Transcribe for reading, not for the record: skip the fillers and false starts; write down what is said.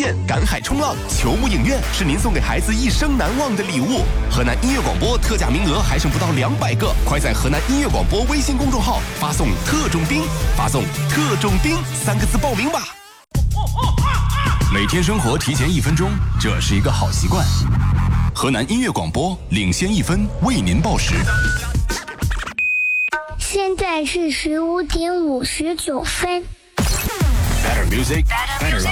线，赶海冲浪，球幕影院是您送给孩子一生难忘的礼物。河南音乐广播特价名额还剩不到200个，快在河南音乐广播微信公众号发送“特种兵”，发送“特种兵”3个字报名吧。每天生活提前1分钟，这是一个好习惯。河南音乐广播领先1分，为您报时。 现在是15点59分。 Better music, better life.